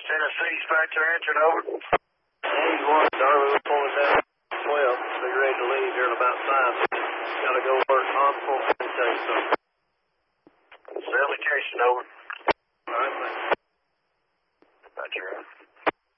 Tennessee, dispatcher answered, over. 81, Darby, we're pulling down 12. Be ready to leave here in about 5 minutes. Gotta go work on full tell you something. Salutation, over.